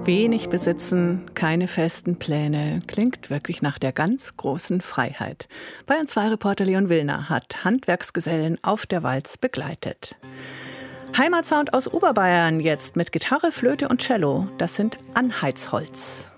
Wenig besitzen, keine festen Pläne. Klingt wirklich nach der ganz großen Freiheit. Bayern 2 Reporter Leon Willner hat Handwerksgesellen auf der Walz begleitet. Heimatsound aus Oberbayern jetzt mit Gitarre, Flöte und Cello. Das sind Anheizholz.